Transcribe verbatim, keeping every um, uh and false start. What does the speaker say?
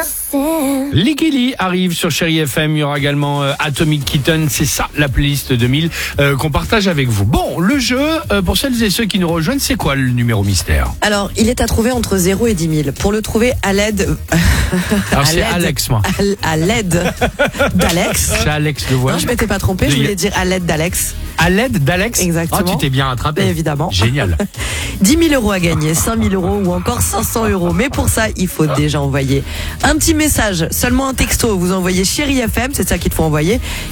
Ligili arrive sur Chéri F M. Il y aura également euh, Atomic Kitten. C'est ça la playlist deux mille euh, qu'on partage avec vous. Bon, le jeu, euh, pour celles et ceux qui nous rejoignent, c'est quoi le numéro mystère? Alors, il est à trouver entre zéro et dix mille. Pour le trouver à l'aide... Alors c'est Alex, moi. À, à l'aide d'Alex. C'est Alex le voilà. Non, je m'étais pas trompé, je voulais dire à l'aide d'Alex. À l'aide d'Alex? Exactement. Oh, tu t'es bien rattrapé. Mais évidemment. Génial. dix mille euros à gagner, cinq mille euros ou encore cinq cents euros. Mais pour ça, il faut déjà envoyer un petit message, seulement un texto. Vous envoyez Chéri F M, c'est ça qu'il faut envoyer.